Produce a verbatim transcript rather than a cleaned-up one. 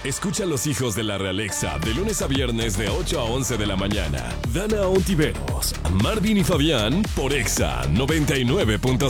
Escucha a los hijos de la Realexa de lunes a viernes de ocho a once de la mañana. Dana Ontiveros, Marvin y Fabián por Exa noventa y nueve punto